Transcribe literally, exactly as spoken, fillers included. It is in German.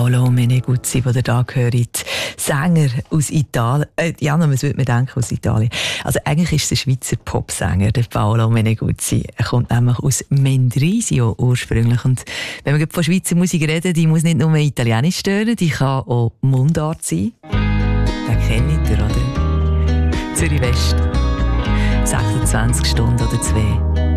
Paolo Meneguzzi, den ihr da hört. Sänger aus Italien. Äh, ja, was würde man denken aus Italien? Also eigentlich ist es ein Schweizer Popsänger, der Paolo Meneguzzi. Er kommt nämlich aus Mendrisio ursprünglich. Und wenn wir von Schweizer Musik reden, die muss nicht nur Italienisch stören, die kann auch Mundart sein. Den kennt ihr, oder? Zürich West. sechsundzwanzig Stunden oder zwei.